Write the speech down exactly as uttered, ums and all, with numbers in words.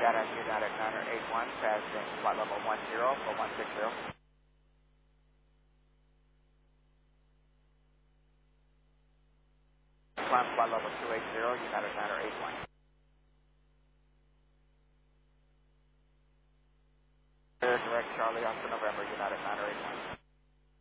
Data United Niner eight one, passing flight level one zero for one six zero. Climb flight level two eight zero, United Niner eight one. Direct Charlie, Oscar November, United Niner eight one.